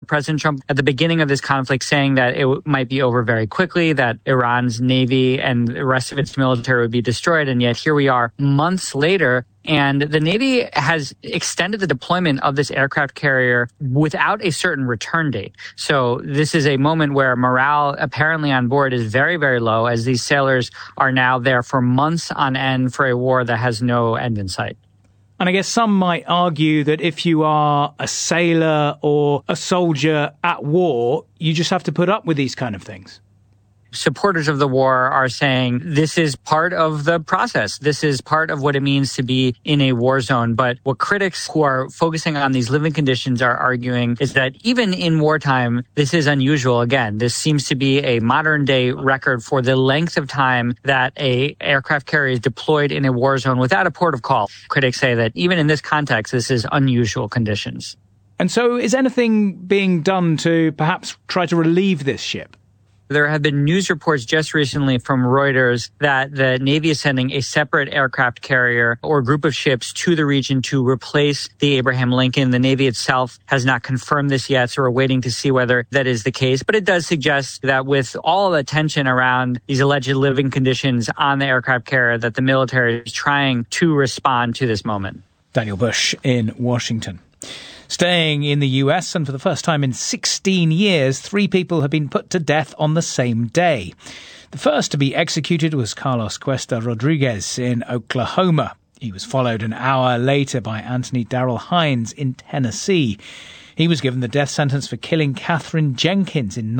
President Trump at the beginning of this conflict saying that it might be over very quickly, that Iran's Navy and the rest of its military would be destroyed. And yet here we are months later, and the Navy has extended the deployment of this aircraft carrier without a certain return date. So this is a moment where morale apparently on board is very, very low, as these sailors are now there for months on end for a war that has no end in sight. And I guess some might argue that if you are a sailor or a soldier at war, you just have to put up with these kind of things. Supporters of the war are saying this is part of the process. This is part of what it means to be in a war zone. But what critics who are focusing on these living conditions are arguing is that even in wartime, this is unusual. Again, this seems to be a modern day record for the length of time that a aircraft carrier is deployed in a war zone without a port of call. Critics say that even in this context, this is unusual conditions. And so is anything being done to perhaps try to relieve this ship? There have been news reports just recently from Reuters that the Navy is sending a separate aircraft carrier or group of ships to the region to replace the Abraham Lincoln. The Navy itself has not confirmed this yet, so we're waiting to see whether that is the case. But it does suggest that with all the tension around these alleged living conditions on the aircraft carrier, that the military is trying to respond to this moment. Daniel Bush in Washington. Staying in the US, and for the first time in 16 years, 3 people have been put to death on the same day. The first to be executed was Carlos Cuesta Rodriguez in Oklahoma. He was followed an hour later by Anthony Darrell Hines in Tennessee. He was given the death sentence for killing Catherine Jenkins in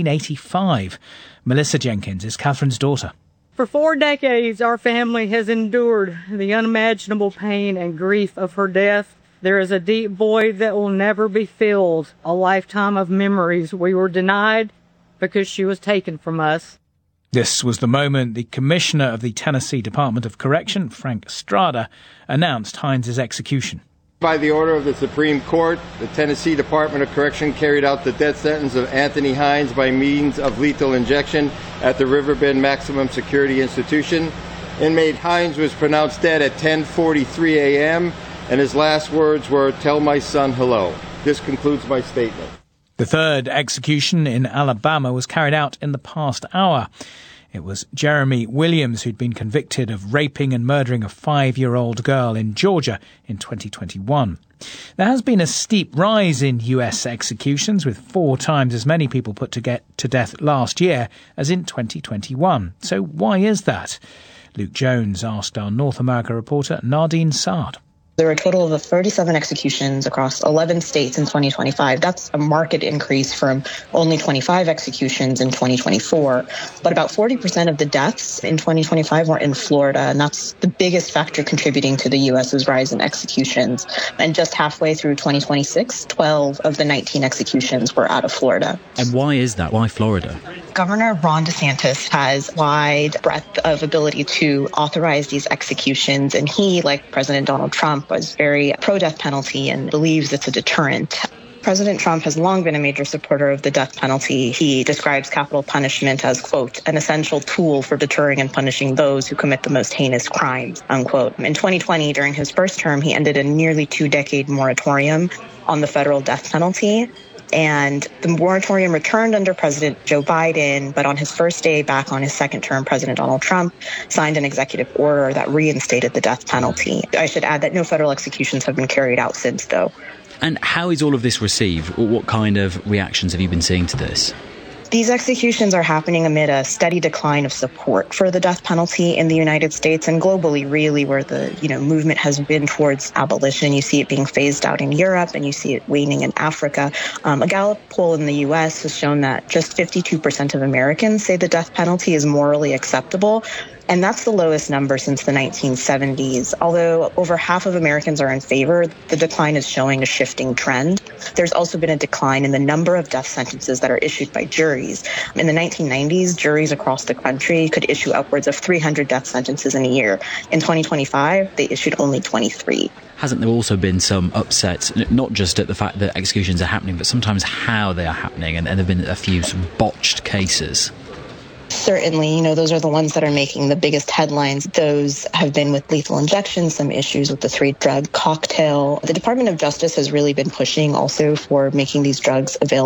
1985. Melissa Jenkins is Catherine's daughter. For 4 decades, our family has endured the unimaginable pain and grief of her death. There is a deep void that will never be filled, a lifetime of memories we were denied because she was taken from us. This was the moment the Commissioner of the Tennessee Department of Correction, Frank Estrada, announced Hines' execution. By the order of the Supreme Court, the Tennessee Department of Correction carried out the death sentence of Anthony Hines by means of lethal injection at the Riverbend Maximum Security Institution. Inmate Hines was pronounced dead at 10:43 a.m., and his last words were, "Tell my son hello." This concludes my statement. The third execution in Alabama was carried out in the past hour. It was Jeremy Williams who'd been convicted of raping and murdering a 5-year-old girl in Georgia in 2021. There has been a steep rise in US executions, with 4 times as many people put to death last year as in 2021. So why is that? Luke Jones asked our North America reporter Nardine Saad. There were a total of 37 executions across 11 states in 2025. That's a marked increase from only 25 executions in 2024. But about 40% of the deaths in 2025 were in Florida, and that's the biggest factor contributing to the U.S.'s rise in executions. And just halfway through 2026, 12 of the 19 executions were out of Florida. And why is that? Why Florida? Governor Ron DeSantis has wide breadth of ability to authorize these executions, and he, like President Donald Trump, was very pro-death penalty and believes it's a deterrent. President Trump has long been a major supporter of the death penalty. He describes capital punishment as, quote, an essential tool for deterring and punishing those who commit the most heinous crimes, unquote. In 2020, during his first term, he ended a nearly 2-decade moratorium on the federal death penalty. And the moratorium returned under President Joe Biden, but on his first day back on his second term, President Donald Trump signed an executive order that reinstated the death penalty. I should add that no federal executions have been carried out since, though. And how is all of this received? What kind of reactions have you been seeing to this? These executions are happening amid a steady decline of support for the death penalty in the United States and globally, really, where the movement has been towards abolition. You see it being phased out in Europe, and you see it waning in Africa. A Gallup poll in the U.S. has shown that just 52% of Americans say the death penalty is morally acceptable. And that's the lowest number since the 1970s. Although over half of Americans are in favor, the decline is showing a shifting trend. There's also been a decline in the number of death sentences that are issued by juries. In the 1990s, juries across the country could issue upwards of 300 death sentences in a year. In 2025, they issued only 23. Hasn't there also been some upset, not just at the fact that executions are happening, but sometimes how they are happening, and there have been a few sort of botched cases? Certainly, those are the ones that are making the biggest headlines. Those have been with lethal injections, some issues with the 3-drug cocktail. The Department of Justice has really been pushing also for making these drugs available